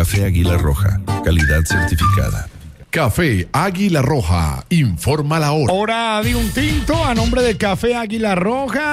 Café Águila Roja, calidad certificada. Café Águila Roja, informa la hora. Hora de un tinto a nombre de Café Águila Roja.